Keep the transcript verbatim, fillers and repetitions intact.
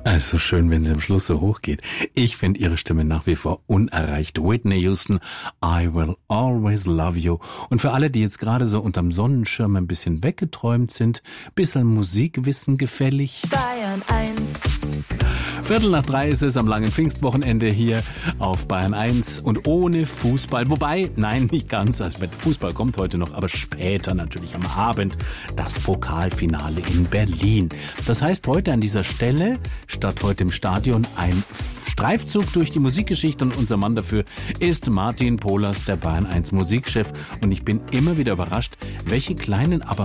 Also schön, wenn sie am Schluss so hoch geht. Ich finde ihre Stimme nach wie vor unerreicht. Whitney Houston, I Will Always Love You. Und für alle, die jetzt gerade so unterm Sonnenschirm ein bisschen weggeträumt sind, bisschen Musikwissen gefällig. Bayern eins. Viertel nach drei ist es am langen Pfingstwochenende hier auf Bayern eins und ohne Fußball. Wobei, nein, nicht ganz. Also Fußball kommt heute noch, aber später natürlich am Abend das Pokalfinale in Berlin. Das heißt, heute an dieser Stelle, statt heute im Stadion, ein Streifzug durch die Musikgeschichte und unser Mann dafür ist Martin Pohlers, der Bayern eins Musikchef. Und ich bin immer wieder überrascht, welche kleinen, aber